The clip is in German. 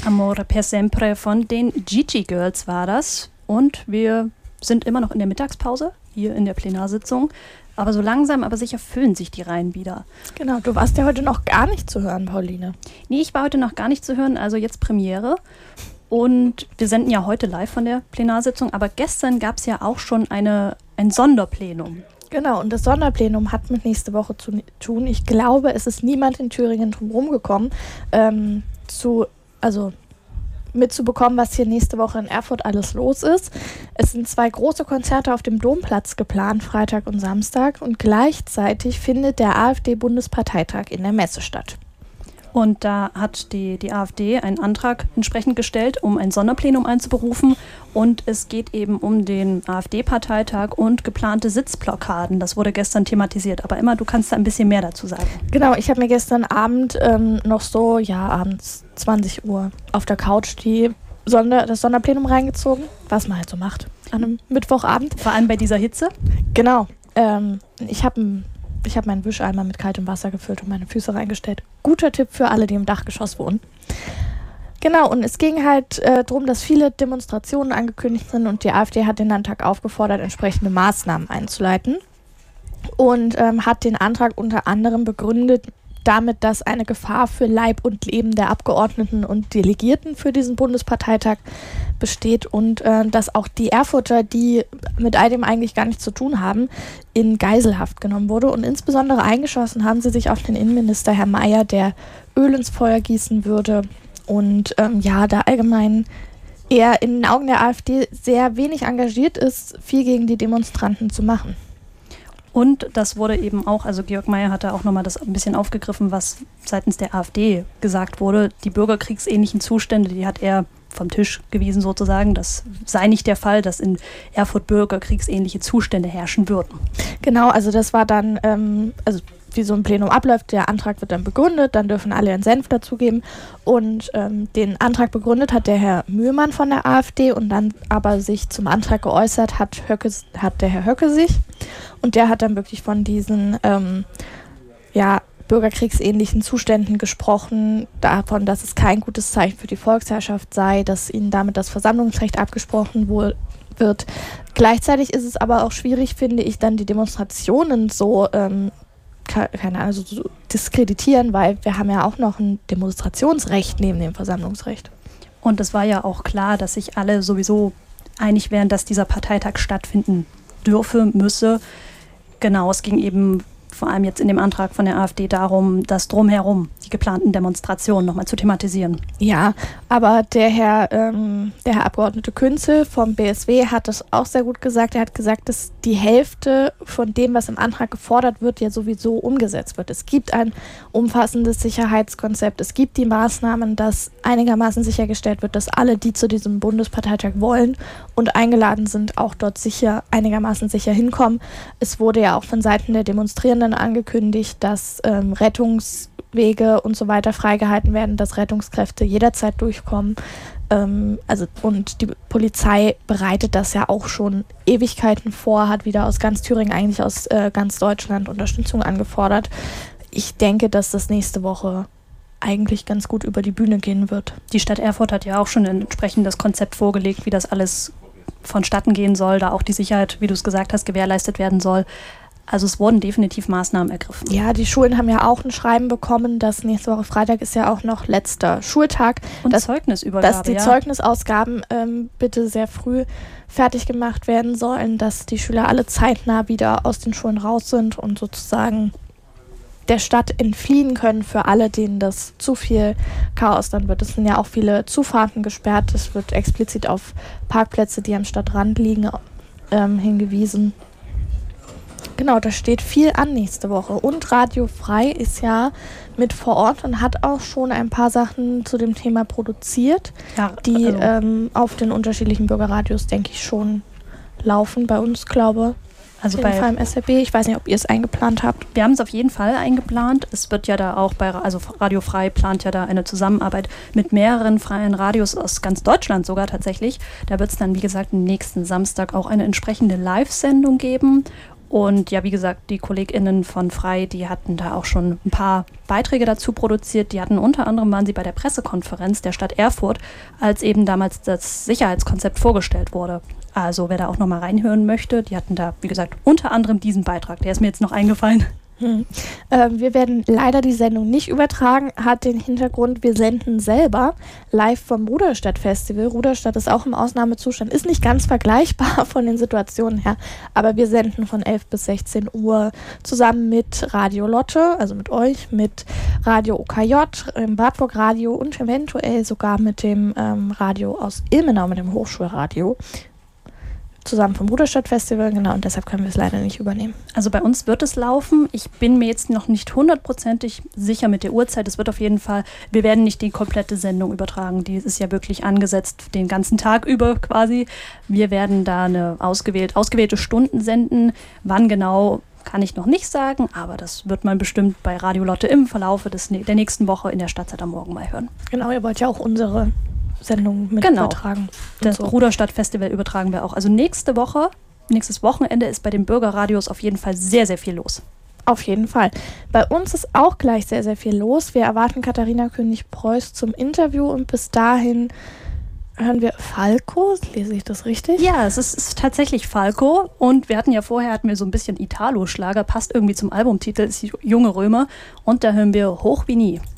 Amore per sempre von den Gigi Girls war das. Und wir sind immer noch in der Mittagspause, hier in der Plenarsitzung. Aber so langsam, aber sicher füllen sich die Reihen wieder. Genau, du warst ja heute noch gar nicht zu hören, Pauline. Nee, ich war heute noch gar nicht zu hören, also jetzt Premiere. Und wir senden ja heute live von der Plenarsitzung, aber gestern gab es ja auch schon ein Sonderplenum. Genau, und das Sonderplenum hat mit nächste Woche zu tun. Ich glaube, es ist niemand in Thüringen drum rumgekommen, mitzubekommen, was hier nächste Woche in Erfurt alles los ist. Es sind 2 große Konzerte auf dem Domplatz geplant, Freitag und Samstag. Und gleichzeitig findet der AfD-Bundesparteitag in der Messe statt. Und da hat die AfD einen Antrag entsprechend gestellt, um ein Sonderplenum einzuberufen. Und es geht eben um den AfD-Parteitag und geplante Sitzblockaden. Das wurde gestern thematisiert. Aber Emma, du kannst da ein bisschen mehr dazu sagen. Genau, ich habe mir gestern Abend abends 20 Uhr auf der Couch das Sonderplenum reingezogen, was man halt so macht an einem Mittwochabend. Vor allem bei dieser Hitze? Genau. Ich habe meinen Wischeimer mit kaltem Wasser gefüllt und meine Füße reingestellt. Guter Tipp für alle, die im Dachgeschoss wohnen. Genau, und es ging halt darum, dass viele Demonstrationen angekündigt sind und die AfD hat den Landtag aufgefordert, entsprechende Maßnahmen einzuleiten und hat den Antrag unter anderem begründet damit, dass eine Gefahr für Leib und Leben der Abgeordneten und Delegierten für diesen Bundesparteitag besteht und dass auch die Erfurter, die mit all dem eigentlich gar nichts zu tun haben, in Geiselhaft genommen wurde. Und insbesondere eingeschossen haben sie sich auf den Innenminister Herr Mayer, der Öl ins Feuer gießen würde und da allgemein eher in den Augen der AfD sehr wenig engagiert ist, viel gegen die Demonstranten zu machen. Und das wurde eben auch, also Georg Mayer hat da auch nochmal das ein bisschen aufgegriffen, was seitens der AfD gesagt wurde. Die bürgerkriegsähnlichen Zustände, die hat er vom Tisch gewiesen sozusagen. Das sei nicht der Fall, dass in Erfurt bürgerkriegsähnliche Zustände herrschen würden. Genau, also das war dann, wie so ein Plenum abläuft, der Antrag wird dann begründet, dann dürfen alle ihren Senf dazugeben und den Antrag begründet hat der Herr Mühlmann von der AfD und dann aber sich zum Antrag geäußert hat der Herr Höcke sich und der hat dann wirklich von diesen bürgerkriegsähnlichen Zuständen gesprochen, davon, dass es kein gutes Zeichen für die Volksherrschaft sei, dass ihnen damit das Versammlungsrecht abgesprochen wird. Gleichzeitig ist es aber auch schwierig, finde ich, dann die Demonstrationen so so diskreditieren, weil wir haben ja auch noch ein Demonstrationsrecht neben dem Versammlungsrecht. Und es war ja auch klar, dass sich alle sowieso einig wären, dass dieser Parteitag stattfinden müsse. Genau, es ging eben vor allem jetzt in dem Antrag von der AfD darum, das Drumherum, die geplanten Demonstrationen nochmal zu thematisieren. Ja, aber der Herr Abgeordnete Künzel vom BSW hat das auch sehr gut gesagt. Er hat gesagt, dass die Hälfte von dem, was im Antrag gefordert wird, ja sowieso umgesetzt wird. Es gibt ein umfassendes Sicherheitskonzept. Es gibt die Maßnahmen, dass einigermaßen sichergestellt wird, dass alle, die zu diesem Bundesparteitag wollen und eingeladen sind, auch dort einigermaßen sicher hinkommen. Es wurde ja auch von Seiten der Demonstrierenden angekündigt, dass Rettungswege und so weiter freigehalten werden, dass Rettungskräfte jederzeit durchkommen. Und die Polizei bereitet das ja auch schon Ewigkeiten vor, hat wieder aus ganz Thüringen, eigentlich aus ganz Deutschland Unterstützung angefordert. Ich denke, dass das nächste Woche eigentlich ganz gut über die Bühne gehen wird. Die Stadt Erfurt hat ja auch schon ein entsprechendes Konzept vorgelegt, wie das alles vonstatten gehen soll, da auch die Sicherheit, wie du es gesagt hast, gewährleistet werden soll. Also es wurden definitiv Maßnahmen ergriffen. Ja, die Schulen haben ja auch ein Schreiben bekommen, dass nächste Woche Freitag ist ja auch noch letzter Schultag. Und Zeugnisübergabe, dass die Zeugnisausgaben bitte sehr früh fertig gemacht werden sollen, dass die Schüler alle zeitnah wieder aus den Schulen raus sind und sozusagen der Stadt entfliehen können für alle, denen das zu viel Chaos dann wird. Es sind ja auch viele Zufahrten gesperrt. Es wird explizit auf Parkplätze, die am Stadtrand liegen, hingewiesen. Genau, da steht viel an nächste Woche. Und Radio Frei ist ja mit vor Ort und hat auch schon ein paar Sachen zu dem Thema produziert, die auf den unterschiedlichen Bürgerradios, denke ich, schon laufen. Bei uns, glaube ich. Also bei im SRB. Ich weiß nicht, ob ihr es eingeplant habt. Wir haben es auf jeden Fall eingeplant. Es wird ja da auch Radio Frei plant ja da eine Zusammenarbeit mit mehreren freien Radios aus ganz Deutschland sogar tatsächlich. Da wird es dann, wie gesagt, nächsten Samstag auch eine entsprechende Live-Sendung geben. Und ja, wie gesagt, die KollegInnen von Frei, die hatten da auch schon ein paar Beiträge dazu produziert. Die hatten unter anderem, waren sie bei der Pressekonferenz der Stadt Erfurt, als eben damals das Sicherheitskonzept vorgestellt wurde. Also wer da auch nochmal reinhören möchte, die hatten da, wie gesagt, unter anderem diesen Beitrag. Der ist mir jetzt noch eingefallen. Wir werden leider die Sendung nicht übertragen, hat den Hintergrund, wir senden selber live vom Ruderstadt Festival. Ruderstadt ist auch im Ausnahmezustand, ist nicht ganz vergleichbar von den Situationen her, aber wir senden von 11 bis 16 Uhr zusammen mit Radio Lotte, also mit euch, mit Radio OKJ, im Wartburg Radio und eventuell sogar mit dem Radio aus Ilmenau, mit dem Hochschulradio. Zusammen vom Ruderstadt Festival, genau, und deshalb können wir es leider nicht übernehmen. Also bei uns wird es laufen. Ich bin mir jetzt noch nicht hundertprozentig sicher mit der Uhrzeit. Es wird auf jeden Fall, wir werden nicht die komplette Sendung übertragen. Die ist ja wirklich angesetzt den ganzen Tag über quasi. Wir werden da eine ausgewählte Stunden senden. Wann genau, kann ich noch nicht sagen, aber das wird man bestimmt bei Radio Lotte im Verlaufe der nächsten Woche in der Stadtzeit am Morgen mal hören. Genau, ihr wollt ja auch unsere Sendung mit übertragen. Das Ruderstadt-Festival übertragen wir auch. Also nächstes Wochenende ist bei den Bürgerradios auf jeden Fall sehr, sehr viel los. Auf jeden Fall. Bei uns ist auch gleich sehr, sehr viel los. Wir erwarten Katharina König-Preuß zum Interview und bis dahin hören wir Falco. Lese ich das richtig? Ja, es ist tatsächlich Falco und wir hatten so ein bisschen Italo-Schlager, passt irgendwie zum Albumtitel, ist die Junge Römer und da hören wir Hoch wie nie.